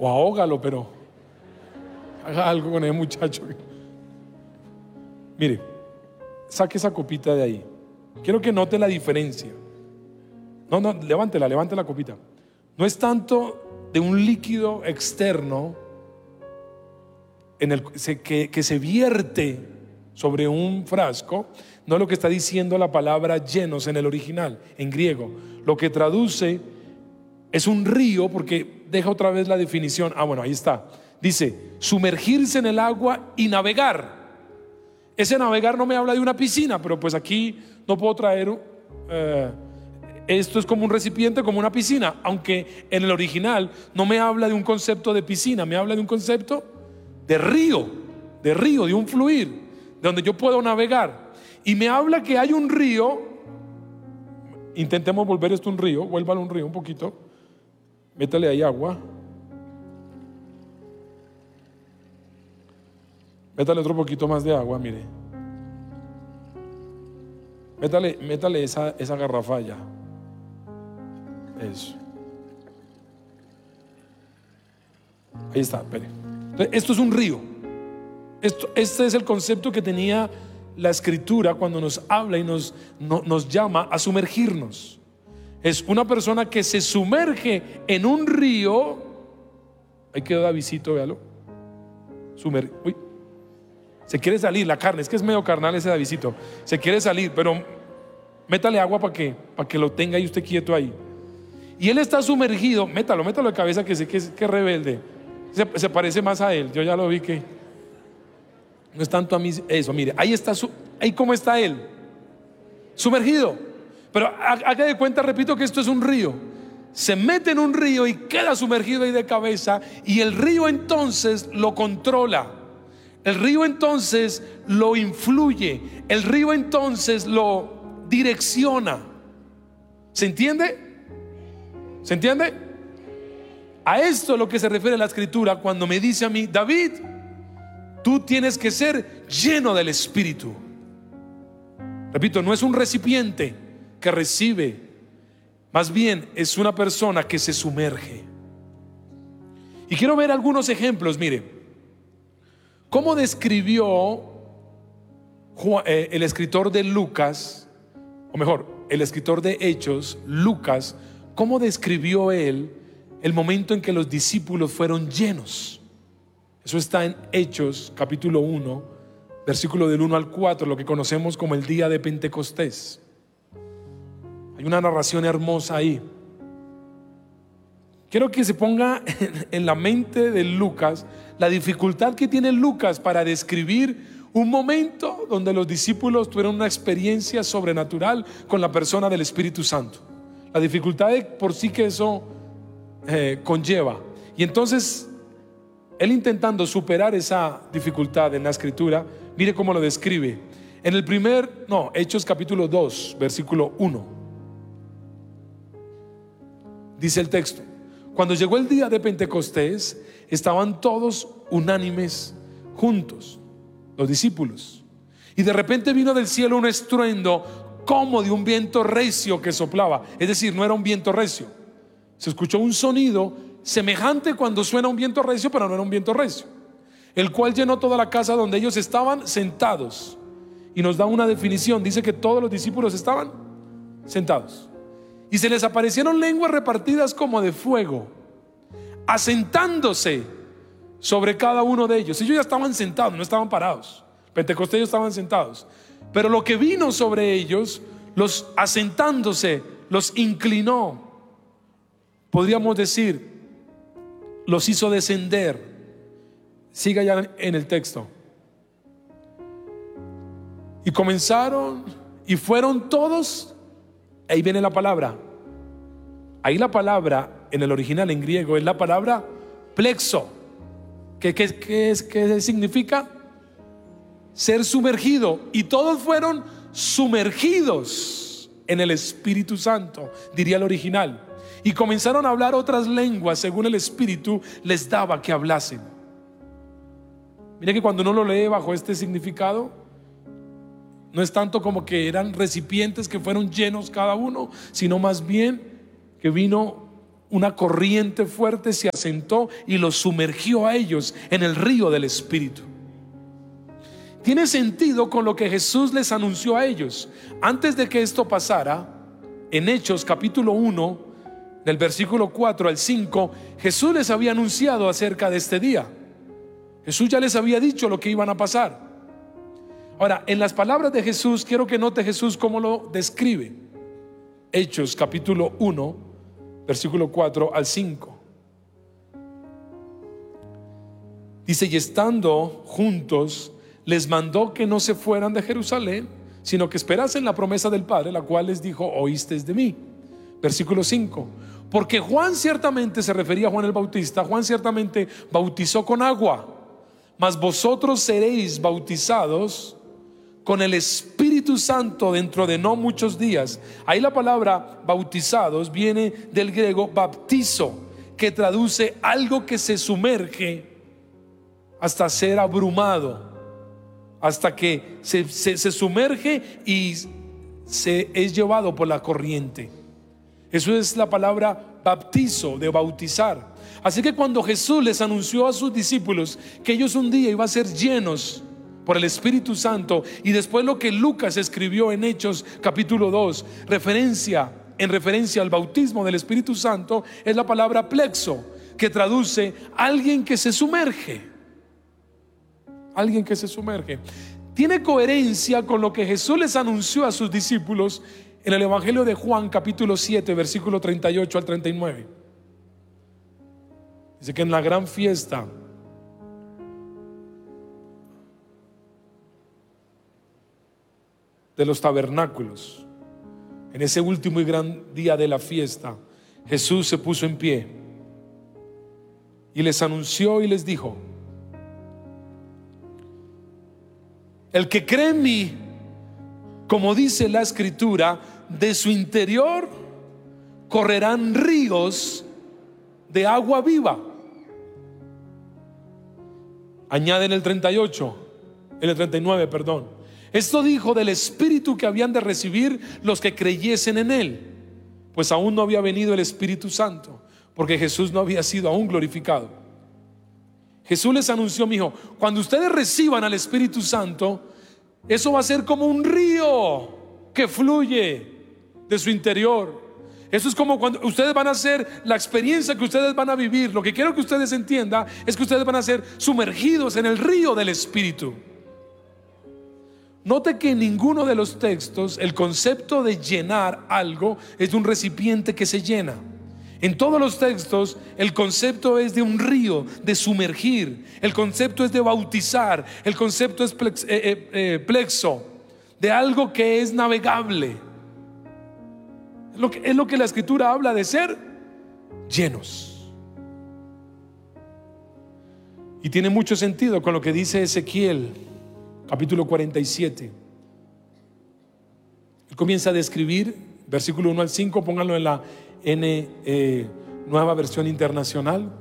o ahógalo, pero haga algo con ese muchacho. Mire, saque esa copita de ahí. Quiero que note la diferencia. No, levante la copita. No es tanto de un líquido externo que se vierte sobre un frasco. No es lo que está diciendo la palabra llenos en el original, en griego. Lo que traduce es un río, porque deja otra vez la definición. Bueno, ahí está. Dice, sumergirse en el agua y navegar. Ese navegar no me habla de una piscina, pero pues aquí no puedo traer esto es como un recipiente, como una piscina, aunque en el original no me habla de un concepto de piscina, me habla de un concepto de río, de un fluir, de donde yo puedo navegar. Y me habla que hay un río. Intentemos volver esto un río, vuélvalo un río un poquito, métale ahí agua, métale otro poquito más de agua, mire, métale esa garrafalla. Eso. Ahí está, espere. Entonces, esto es un río. Este es el concepto que tenía la escritura cuando nos habla y nos llama a sumergirnos. Es una persona que se sumerge en un río. Ahí quedó Davidcito, véalo. Uy. Se quiere salir la carne, es que es medio carnal ese Davidcito. Se quiere salir, pero métale agua para que lo tenga ahí usted quieto ahí. Y él está sumergido. Métalo de cabeza, que sé que es rebelde. Se parece más a él. Yo ya lo vi que no es tanto a mí. Eso, mire, ahí está ahí cómo está él, sumergido. Pero haga de cuenta, repito, que esto es un río. Se mete en un río y queda sumergido ahí de cabeza. Y el río entonces lo controla. El río entonces lo influye. El río entonces lo direcciona. ¿Se entiende? ¿Se entiende? A esto es lo que se refiere la escritura cuando me dice a mí: David, tú tienes que ser lleno del Espíritu. Repito, no es un recipiente que recibe, más bien es una persona que se sumerge. Y quiero ver algunos ejemplos. Mire, ¿cómo describió el escritor de Lucas, o mejor, el escritor de Hechos, Lucas, cómo describió él el momento en que los discípulos fueron llenos? Eso está en Hechos capítulo 1, versículo del 1 al 4, lo que conocemos como el día de Pentecostés. Hay una narración hermosa ahí. Quiero que se ponga en la mente de Lucas la dificultad que tiene Lucas para describir un momento donde los discípulos tuvieron una experiencia sobrenatural con la persona del Espíritu Santo. La dificultad de por sí que eso conlleva. Y entonces él, intentando superar esa dificultad en la escritura, mire cómo lo describe. En el Hechos capítulo 2, versículo 1, dice el texto: cuando llegó el día de Pentecostés, estaban todos unánimes juntos, los discípulos, y de repente vino del cielo un estruendo como de un viento recio que soplaba. Es decir, no era un viento recio. Se escuchó un sonido semejante cuando suena un viento recio, pero no era un viento recio, el cual llenó toda la casa donde ellos estaban sentados. Y nos da una definición. Dice que todos los discípulos estaban sentados, y se les aparecieron lenguas repartidas como de fuego, asentándose sobre cada uno de ellos. Ellos ya estaban sentados, no estaban parados. Pentecostés, ellos estaban sentados, pero lo que vino sobre ellos, los asentándose, los inclinó. Podríamos decir, los hizo descender. Siga ya en el texto. Y comenzaron y fueron todos. Ahí viene la palabra. Ahí la palabra en el original, en griego, es la palabra plexo. ¿Qué significa? Ser sumergido. Y todos fueron sumergidos en el Espíritu Santo, diría el original. Y comenzaron a hablar otras lenguas según el Espíritu les daba que hablasen. Mira que cuando uno lo lee bajo este significado, no es tanto como que eran recipientes que fueron llenos cada uno, sino más bien que vino una corriente fuerte se asentó y los sumergió a ellos en el río del Espíritu. Tiene sentido con lo que Jesús les anunció a ellos. Antes de que esto pasara, en Hechos capítulo 1, del versículo 4 al 5, Jesús les había anunciado acerca de este día. Jesús ya les había dicho lo que iban a pasar. Ahora, en las palabras de Jesús, quiero que note Jesús cómo lo describe. Hechos capítulo 1, versículo 4 al 5. Dice: y estando juntos, les mandó que no se fueran de Jerusalén, sino que esperasen la promesa del Padre, la cual les dijo: oísteis de mí. Versículo 5. Porque Juan ciertamente, se refería a Juan el Bautista, Juan ciertamente bautizó con agua, mas vosotros seréis bautizados con el Espíritu Santo dentro de no muchos días. Ahí la palabra bautizados viene del griego baptizo, que traduce algo que se sumerge hasta ser abrumado, hasta que se sumerge y es llevado por la corriente. Eso es la palabra baptizo, de bautizar. Así que cuando Jesús les anunció a sus discípulos que ellos un día iban a ser llenos por el Espíritu Santo, y después lo que Lucas escribió en Hechos capítulo 2, en referencia al bautismo del Espíritu Santo, es la palabra plexo, que traduce alguien que se sumerge. Alguien que se sumerge. Tiene coherencia con lo que Jesús les anunció a sus discípulos en el Evangelio de Juan capítulo 7, versículo 38 al 39. Dice que en la gran fiesta de los tabernáculos, en ese último y gran día de la fiesta, Jesús se puso en pie y les anunció y les dijo: el que cree en mí, como dice la Escritura, de su interior correrán ríos de agua viva. Añade en el 39, perdón. Esto dijo del Espíritu que habían de recibir los que creyesen en él, pues aún no había venido el Espíritu Santo, porque Jesús no había sido aún glorificado. Jesús les anunció: mijo, cuando ustedes reciban al Espíritu Santo, eso va a ser como un río que fluye de su interior. Eso es como cuando ustedes van a hacer la experiencia que ustedes van a vivir. Lo que quiero que ustedes entiendan es que ustedes van a ser sumergidos en el río del Espíritu. Note que en ninguno de los textos el concepto de llenar algo es de un recipiente que se llena. En todos los textos el concepto es de un río, de sumergir. El concepto es de bautizar. El concepto es plexo, de algo que es navegable. Es lo que la Escritura habla de ser llenos. Y tiene mucho sentido con lo que dice Ezequiel capítulo 47. Él comienza a describir, versículo 1 al 5, pónganlo en la Nueva Versión Internacional.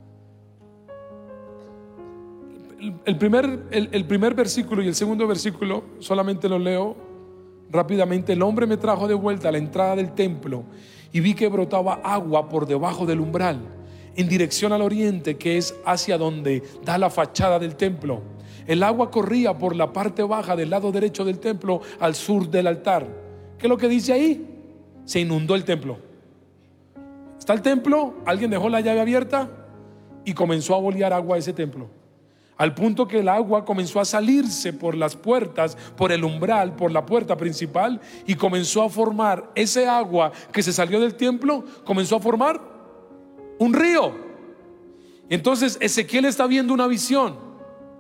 El primer versículo y el segundo versículo solamente lo leo rápidamente. El hombre me trajo de vuelta a la entrada del templo y vi que brotaba agua por debajo del umbral, en dirección al oriente, que es hacia donde da la fachada del templo. El agua corría por la parte baja del lado derecho del templo al sur del altar. ¿Qué es lo que dice ahí? Se inundó el templo. Está el templo, alguien dejó la llave abierta y comenzó a bolear agua a ese templo, al punto que el agua comenzó a salirse por las puertas, por el umbral, por la puerta principal, y comenzó a formar ese agua que se salió del templo, comenzó a formar un río. Entonces Ezequiel está viendo una visión.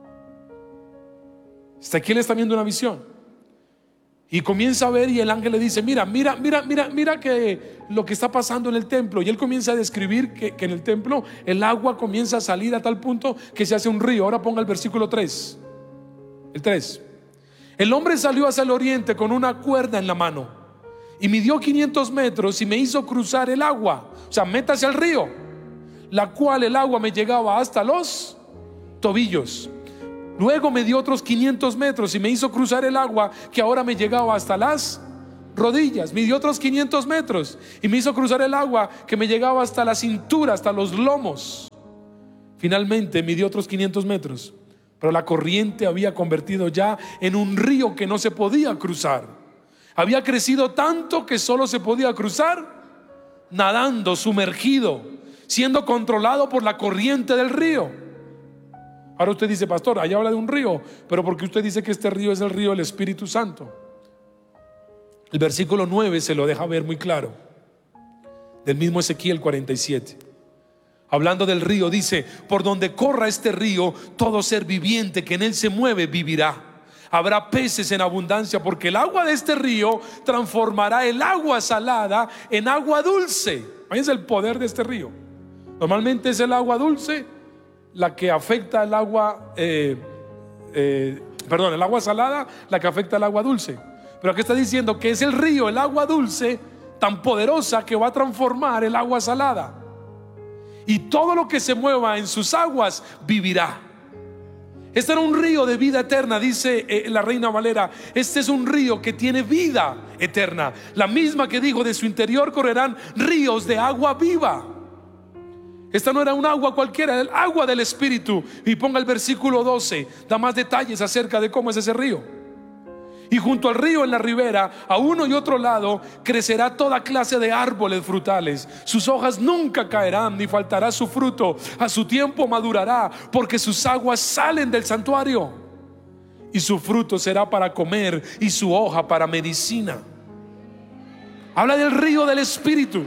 Ezequiel está viendo una visión y comienza a ver, y el ángel le dice: mira que lo que está pasando en el templo. Y él comienza a describir que en el templo el agua comienza a salir a tal punto que se hace un río. Ahora ponga el versículo 3. El 3. El hombre salió hacia el oriente con una cuerda en la mano y midió 500 metros y me hizo cruzar el agua, o sea, métase al río, la cual el agua me llegaba hasta los tobillos. Luego me dio otros 500 metros y me hizo cruzar el agua, que ahora me llegaba hasta las rodillas, midió otros 500 metros y me hizo cruzar el agua que me llegaba hasta la cintura, hasta los lomos. Finalmente midió otros 500 metros, pero la corriente había convertido ya en un río que no se podía cruzar. Había crecido tanto que solo se podía cruzar nadando, sumergido, siendo controlado por la corriente del río. Ahora usted dice: pastor, ahí habla de un río, pero ¿por qué usted dice que este río es el río del Espíritu Santo? El versículo 9 se lo deja ver muy claro, del mismo Ezequiel 47. Hablando del río, dice: por donde corra este río, todo ser viviente que en él se mueve vivirá. Habrá peces en abundancia, porque el agua de este río transformará el agua salada en agua dulce. Fíjense el poder de este río. Normalmente es el agua dulce la que afecta el agua, el agua salada la que afecta el agua dulce. Pero aquí está diciendo que es el río, el agua dulce, tan poderosa que va a transformar el agua salada. Y todo lo que se mueva en sus aguas vivirá. Este era un río de vida eterna, dice la Reina Valera. Este es un río que tiene vida eterna, la misma que dijo: de su interior correrán ríos de agua viva. Esta no era un agua cualquiera, era el agua del Espíritu. Y ponga el versículo 12, da más detalles acerca de cómo es ese río. Y junto al río, en la ribera, a uno y otro lado, crecerá toda clase de árboles frutales. Sus hojas nunca caerán, ni faltará su fruto. A su tiempo madurará, porque sus aguas salen del santuario. Y su fruto será para comer, y su hoja para medicina. Habla del río del Espíritu.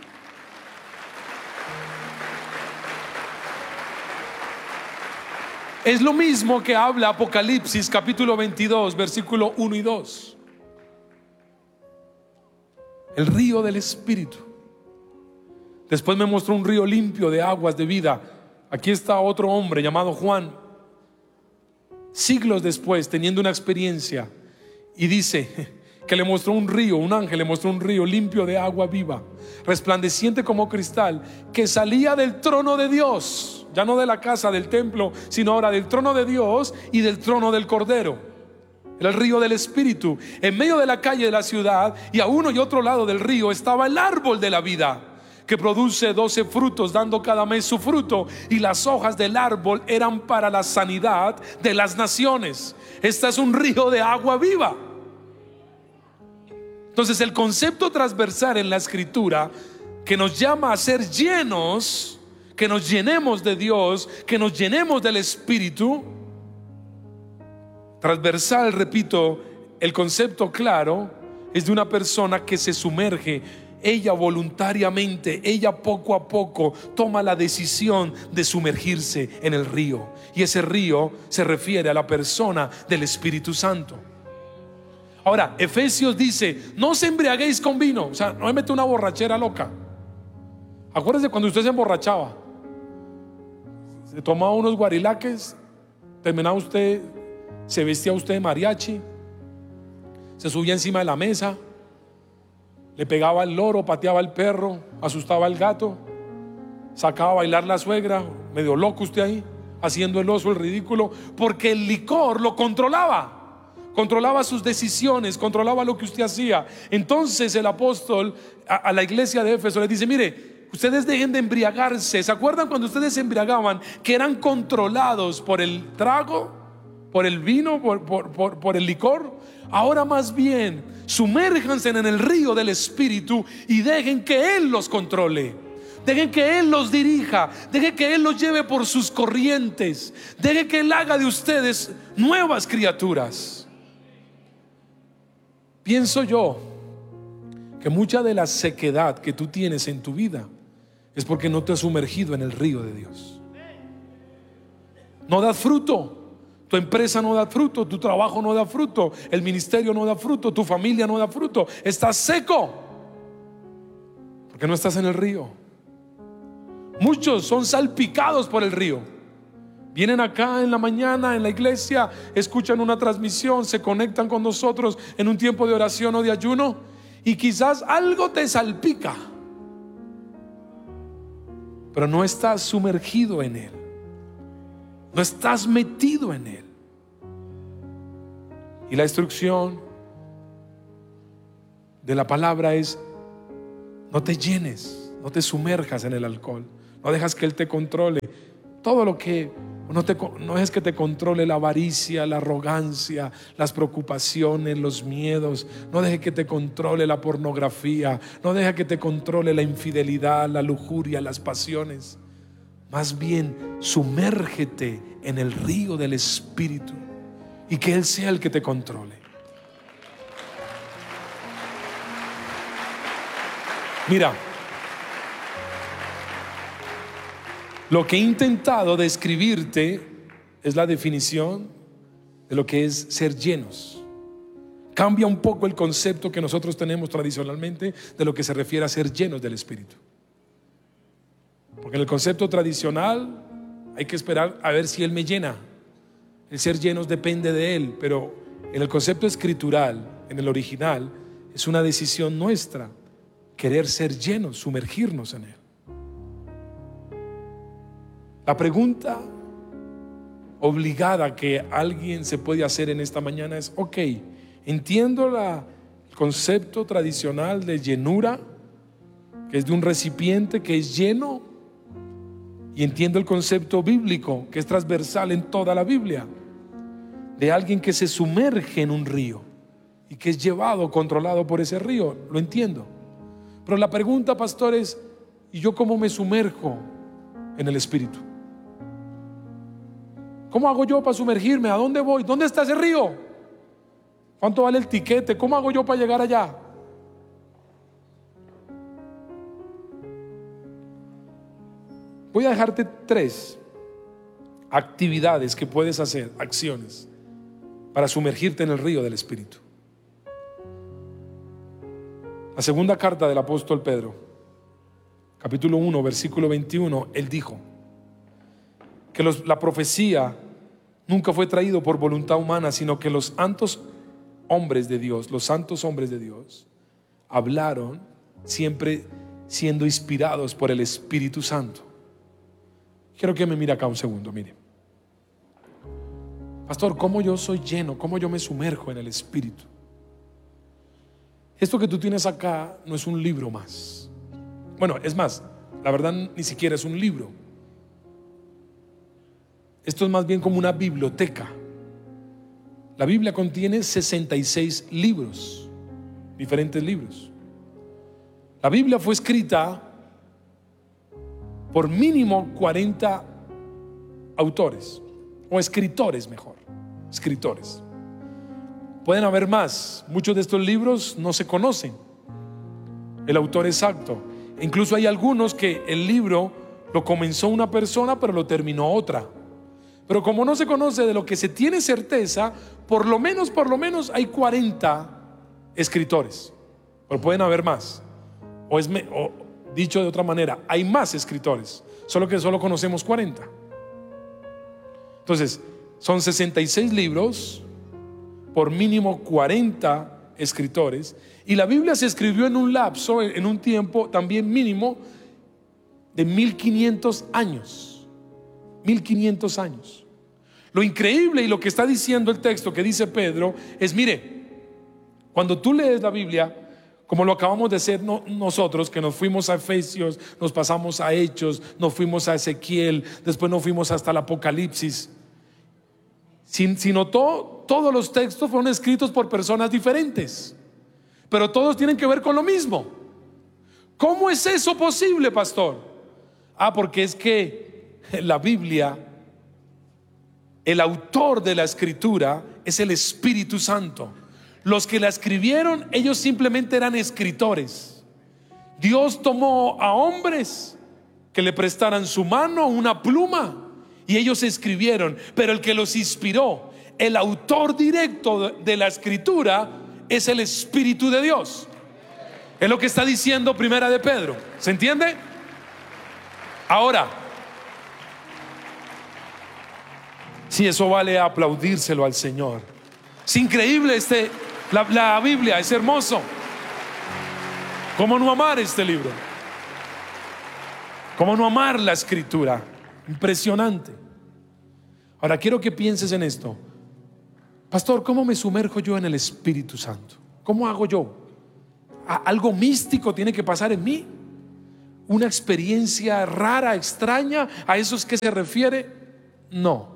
Es lo mismo que habla Apocalipsis capítulo 22, versículo 1 y 2. El río del Espíritu. Después me mostró un río limpio de aguas de vida. Aquí está otro hombre llamado Juan, siglos después, teniendo una experiencia, y dice que le mostró un río, un ángel le mostró un río limpio de agua viva, resplandeciente como cristal, que salía del trono de Dios. Ya no de la casa, del templo, sino ahora del trono de Dios y del trono del Cordero. Era el río del Espíritu. En medio de la calle de la ciudad, y a uno y otro lado del río, estaba el árbol de la vida, que produce 12 frutos, dando cada mes su fruto, y las hojas del árbol eran para la sanidad de las naciones. Este es un río de agua viva. Entonces, el concepto transversal en la Escritura, que nos llama a ser llenos, que nos llenemos de Dios, que nos llenemos del Espíritu. Transversal, repito, el concepto claro es de una persona que se sumerge. Ella voluntariamente, ella poco a poco toma la decisión de sumergirse en el río. Y ese río se refiere a la persona del Espíritu Santo. Ahora, Efesios dice: no os embriaguéis con vino. O sea, no me mete una borrachera loca. Acuérdense cuando usted se emborrachaba, se tomaba unos guarilaques, terminaba usted, se vestía usted de mariachi, se subía encima de la mesa, le pegaba al loro, pateaba al perro, asustaba al gato, sacaba a bailar la suegra, medio loco usted ahí, haciendo el oso, el ridículo, porque el licor lo controlaba sus decisiones, controlaba lo que usted hacía. Entonces el apóstol a la iglesia de Éfeso le dice: mire, ustedes dejen de embriagarse. ¿Se acuerdan cuando ustedes se embriagaban, que eran controlados por el trago, por el vino, por el licor? Ahora más bien sumérjanse en el río del Espíritu y dejen que Él los controle. Dejen que Él los dirija. Dejen que Él los lleve por sus corrientes. Dejen que Él haga de ustedes nuevas criaturas. Pienso yo que mucha de la sequedad que tú tienes en tu vida es porque no te has sumergido en el río de Dios. No das fruto. Tu empresa no da fruto, tu trabajo no da fruto, el ministerio no da fruto, tu familia no da fruto. Estás seco porque no estás en el río. Muchos son salpicados por el río. Vienen acá en la mañana en la iglesia, escuchan una transmisión, se conectan con nosotros en un tiempo de oración o de ayuno, y quizás algo te salpica, pero no estás sumergido en Él, no estás metido en Él. Y la instrucción de la palabra es: no te llenes, no te sumerjas en el alcohol, no dejas que él te controle. Todo lo que no dejes que te controle la avaricia, la arrogancia, las preocupaciones, los miedos. No dejes que te controle la pornografía, no dejes que te controle la infidelidad, la lujuria, las pasiones. Más bien, sumérgete en el río del Espíritu y que Él sea el que te controle. Mira, lo que he intentado describirte es la definición de lo que es ser llenos. Cambia un poco el concepto que nosotros tenemos tradicionalmente de lo que se refiere a ser llenos del Espíritu. Porque en el concepto tradicional hay que esperar a ver si Él me llena. El ser llenos depende de Él, pero en el concepto escritural, en el original, es una decisión nuestra querer ser llenos, sumergirnos en Él. La pregunta obligada que alguien se puede hacer en esta mañana es: ok, entiendo el concepto tradicional de llenura, que es de un recipiente que es lleno, y entiendo el concepto bíblico, que es transversal en toda la Biblia, de alguien que se sumerge en un río y que es llevado, controlado por ese río. Lo entiendo. Pero la pregunta, pastor, es: ¿y yo cómo me sumerjo en el Espíritu? ¿Cómo hago yo para sumergirme? ¿A dónde voy? ¿Dónde está ese río? ¿Cuánto vale el tiquete? ¿Cómo hago yo para llegar allá? Voy a dejarte 3 actividades que puedes hacer, acciones, para sumergirte en el río del Espíritu. La segunda carta del apóstol Pedro, capítulo 1, versículo 21, él dijo que la profecía nunca fue traído por voluntad humana, sino que los santos hombres de Dios hablaron siempre siendo inspirados por el Espíritu Santo. Quiero que me mire acá un segundo. Mire, pastor, ¿cómo yo soy lleno? ¿Cómo yo me sumerjo en el Espíritu? Esto que tú tienes acá no es un libro más. Bueno, es más, la verdad ni siquiera es un libro. Esto es más bien como una biblioteca. La Biblia contiene 66 libros, diferentes libros. La Biblia fue escrita por mínimo 40 autores, o escritores mejor, escritores. Pueden haber más. Muchos de estos libros no se conocen el autor exacto. Incluso hay algunos que el libro lo comenzó una persona pero lo terminó otra. Pero como no se conoce de lo que se tiene certeza, por lo menos hay 40 escritores. Pero pueden haber más. O dicho de otra manera, hay más escritores, solo que solo conocemos 40. Entonces, son 66 libros por mínimo 40 escritores, y la Biblia se escribió en un lapso, en un tiempo también mínimo de 1500 años. 1500 años. Lo increíble y lo que está diciendo el texto que dice Pedro es: mire, cuando tú lees la Biblia, como lo acabamos de hacer nosotros, que nos fuimos a Efesios, nos pasamos a Hechos, nos fuimos a Ezequiel, después nos fuimos hasta el Apocalipsis. Si notó, todos los textos fueron escritos por personas diferentes, pero todos tienen que ver con lo mismo. ¿Cómo es eso posible, pastor? Porque es que la Biblia, el autor de la escritura es el Espíritu Santo. Los que la escribieron, ellos simplemente eran escritores. Dios tomó a hombres que le prestaran su mano, una pluma, y ellos escribieron. Pero el que los inspiró, el autor directo de la escritura, es el Espíritu de Dios. Es lo que está diciendo Primera de Pedro. ¿Se entiende? Ahora, si eso vale aplaudírselo al Señor. Es increíble la Biblia, es hermoso. ¿Cómo no amar este libro? ¿Cómo no amar la escritura? Impresionante. Ahora quiero que pienses en esto. Pastor, ¿cómo me sumerjo yo en el Espíritu Santo? ¿Cómo hago yo? algo místico tiene que pasar en mí, una experiencia rara, extraña. ¿A eso es que se refiere? No.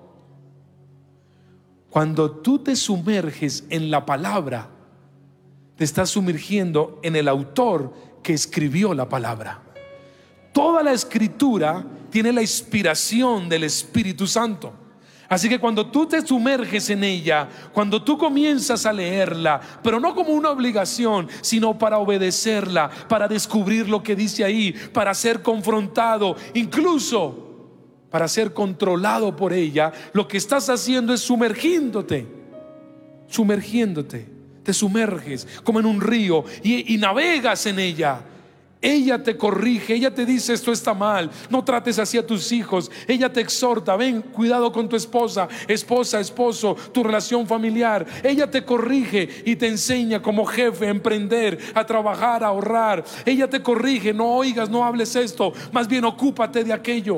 Cuando tú te sumerges en la palabra, te estás sumergiendo en el autor que escribió la palabra. Toda la escritura tiene la inspiración del Espíritu Santo. Así que cuando tú te sumerges en ella, cuando tú comienzas a leerla, pero no como una obligación, sino para obedecerla, para descubrir lo que dice ahí, para ser confrontado, incluso para ser controlado por ella, lo que estás haciendo es sumergiéndote, te sumerges como en un río y navegas en ella. Ella te corrige, ella te dice: esto está mal, no trates así a tus hijos. Ella te exhorta: ven, cuidado con tu esposa, esposo, tu relación familiar. Ella te corrige y te enseña como jefe a emprender, a trabajar, a ahorrar. Ella te corrige: no oigas, no hables esto, más bien ocúpate de aquello.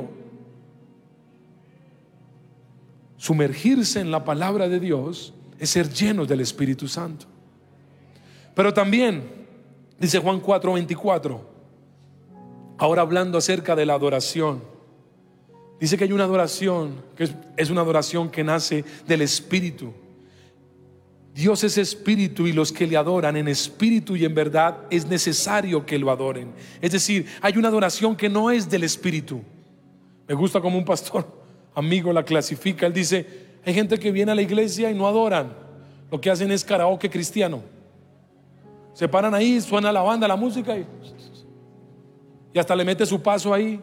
Sumergirse en la palabra de Dios es ser llenos del Espíritu Santo. Pero también dice Juan 4:24, ahora hablando acerca de la adoración, dice que hay una adoración que es una adoración que nace del Espíritu. Dios es Espíritu, y los que le adoran en espíritu y en verdad es necesario que lo adoren. Es decir, hay una adoración que no es del Espíritu. Me gusta como un pastor amigo la clasifica. Él dice: hay gente que viene a la iglesia y no adoran, lo que hacen es karaoke cristiano. Se paran ahí, suena la banda, la música y hasta le mete su paso ahí,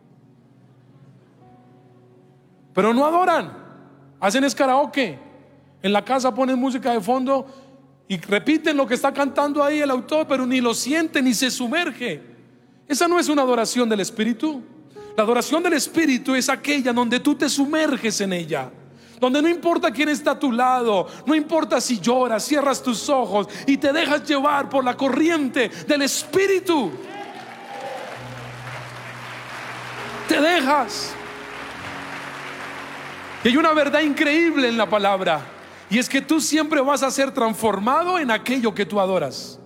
pero no adoran, hacen es karaoke. En la casa ponen música de fondo y repiten lo que está cantando ahí el autor, pero ni lo siente ni se sumerge. Esa no es una adoración del Espíritu. La adoración del Espíritu es aquella donde tú te sumerges en ella, donde no importa quién está a tu lado, no importa si lloras, cierras tus ojos y te dejas llevar por la corriente del Espíritu. Te dejas. Y hay una verdad increíble en la palabra, y es que tú siempre vas a ser transformado en aquello que tú adoras.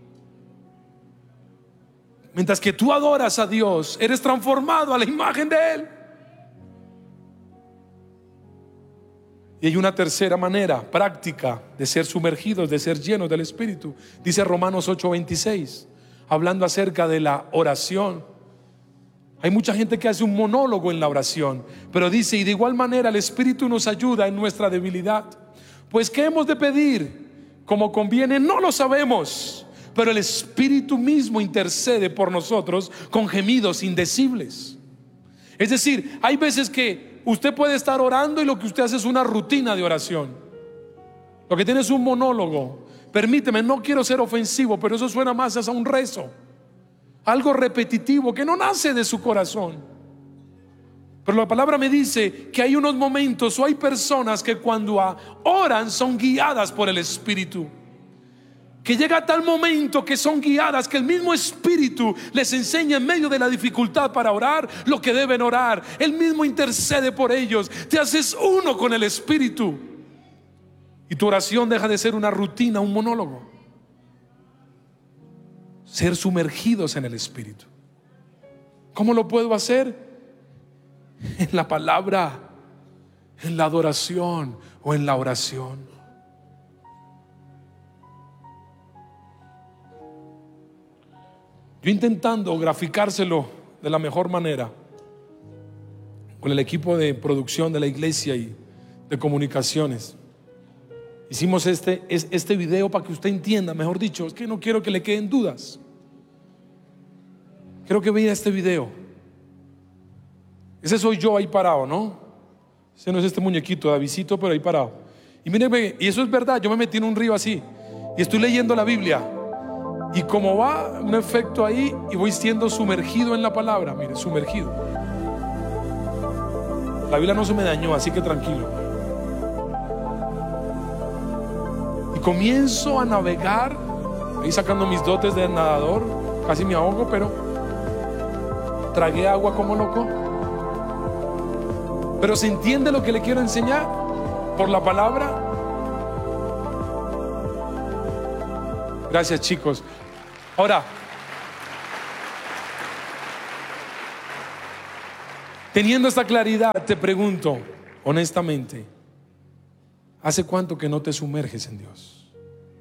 Mientras que tú adoras a Dios, eres transformado a la imagen de Él. Y hay una tercera manera práctica de ser sumergidos, de ser llenos del Espíritu. Dice Romanos 8:26, hablando acerca de la oración. Hay mucha gente que hace un monólogo en la oración, pero dice: y de igual manera el Espíritu nos ayuda en nuestra debilidad. Pues ¿qué hemos de pedir como conviene? No lo sabemos, pero el Espíritu mismo intercede por nosotros con gemidos indecibles. Es decir, hay veces que usted puede estar orando y lo que usted hace es una rutina de oración. Lo que tiene es un monólogo. Permíteme, no quiero ser ofensivo, pero eso suena más a un rezo, algo repetitivo que no nace de su corazón. Pero la palabra me dice que hay unos momentos, o hay personas que cuando oran son guiadas por el Espíritu, que llega tal momento que son guiadas, que el mismo Espíritu les enseña en medio de la dificultad para orar lo que deben orar. Él mismo intercede por ellos. Te haces uno con el Espíritu y tu oración deja de ser una rutina, un monólogo. Ser sumergidos en el Espíritu. ¿Cómo lo puedo hacer? En la palabra, en la adoración o en la oración. Yo intentando graficárselo de la mejor manera con el equipo de producción de la iglesia y de comunicaciones, hicimos este video para que usted entienda, mejor dicho, es que no quiero que le queden dudas. Quiero que vea este video. Ese soy yo ahí parado, ¿no? Ese no es este muñequito, Davidcito, pero ahí parado. Y mire, y eso es verdad, yo me metí en un río así y estoy leyendo la Biblia. Y como va un efecto ahí y voy siendo sumergido en la palabra, mire, sumergido. La Biblia no se me dañó, así que tranquilo. Y comienzo a navegar, ahí sacando mis dotes de nadador, casi me ahogo, pero tragué agua como loco. Pero ¿se entiende lo que le quiero enseñar por la palabra? Gracias, chicos. Ahora, teniendo esta claridad, te pregunto honestamente, ¿hace cuánto que no te sumerges en Dios?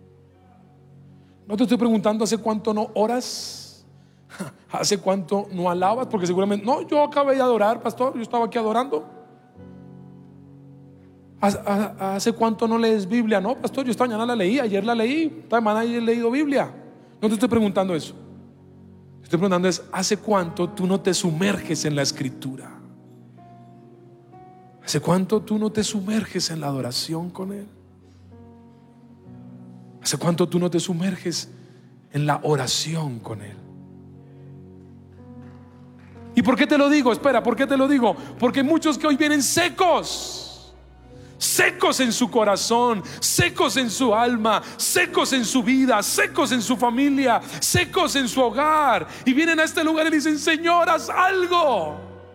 No te estoy preguntando hace cuánto no oras, hace cuánto no alabas, porque seguramente, no, yo acabé de adorar, pastor, yo estaba aquí adorando. ¿Hace cuánto no lees Biblia? No, pastor, yo esta mañana la leí, ayer la leí, esta semana he leído Biblia. No te estoy preguntando eso. Te estoy preguntando es, ¿hace cuánto tú no te sumerges en la Escritura? ¿Hace cuánto tú no te sumerges en la adoración con Él? ¿Hace cuánto tú no te sumerges en la oración con Él? ¿Y por qué te lo digo? Espera, ¿por qué te lo digo? Porque hay muchos que hoy vienen secos en su corazón, secos en su alma, secos en su vida, secos en su familia, secos en su hogar, y vienen a este lugar y dicen: Señor, haz algo.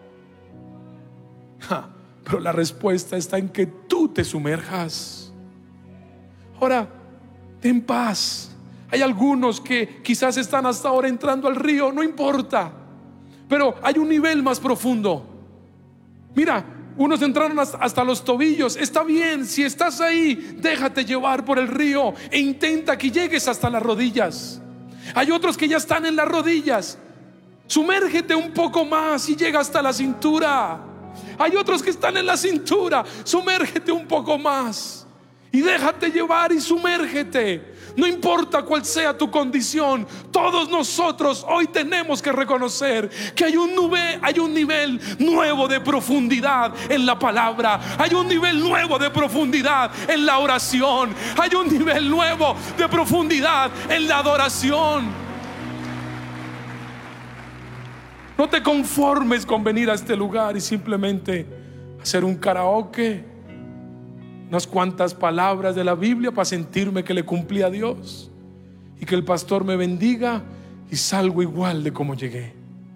Pero la respuesta está en que tú te sumerjas. Ahora, ten paz. Hay algunos que quizás están hasta ahora entrando al río, no importa, pero hay un nivel más profundo. Mira, unos entraron hasta los tobillos. Está bien, si estás ahí, déjate llevar por el río e intenta que llegues hasta las rodillas. Hay otros que ya están en las rodillas. Sumérgete un poco más y llega hasta la cintura. Hay otros que están en la cintura. Sumérgete un poco más y déjate llevar y sumérgete. No importa cuál sea tu condición, todos nosotros hoy tenemos que reconocer que hay un nivel nuevo de profundidad en la palabra. Hay un nivel nuevo de profundidad en la oración. Hay un nivel nuevo de profundidad en la adoración. No te conformes con venir a este lugar y simplemente hacer un karaoke, unas cuantas palabras de la Biblia para sentirme que le cumplí a Dios y que el pastor me bendiga y salgo igual de como llegué.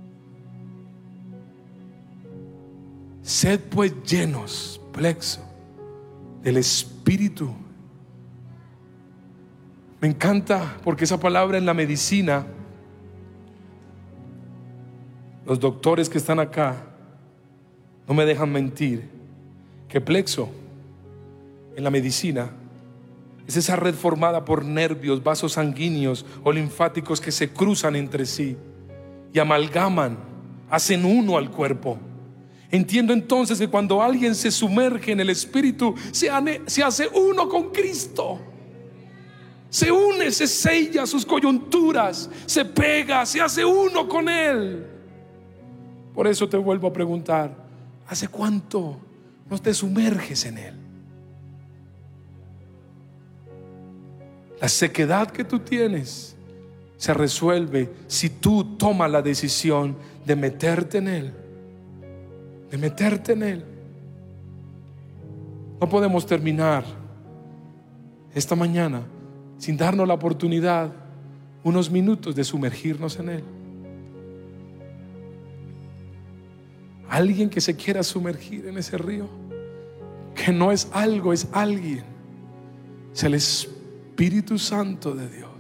Sed pues llenos, plexo, del Espíritu. Me encanta porque esa palabra en la medicina, los doctores que están acá no me dejan mentir, que plexo en la medicina es esa red formada por nervios, vasos sanguíneos o linfáticos que se cruzan entre sí y amalgaman, hacen uno al cuerpo. Entiendo entonces que cuando alguien se sumerge en el Espíritu, se hace uno con Cristo. Se une, se sella sus coyunturas, se pega, se hace uno con Él. Por eso te vuelvo a preguntar: ¿hace cuánto no te sumerges en Él? La sequedad que tú tienes se resuelve si tú tomas la decisión de meterte en Él. De meterte en Él. No podemos terminar esta mañana sin darnos la oportunidad, unos minutos, de sumergirnos en Él. Alguien que se quiera sumergir en ese río, que no es algo, es alguien. Es el Espíritu Santo de Dios.